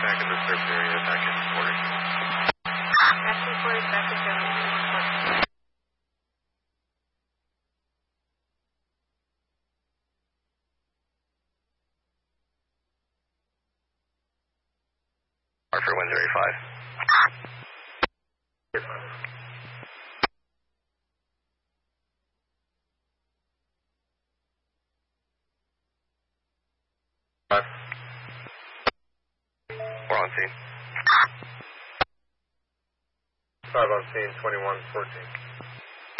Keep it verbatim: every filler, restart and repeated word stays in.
back in the surf area, back in forty. Back in forty, back in seventy. Archer one zero five. Five. We're on scene. Five on scene, twenty-one fourteen.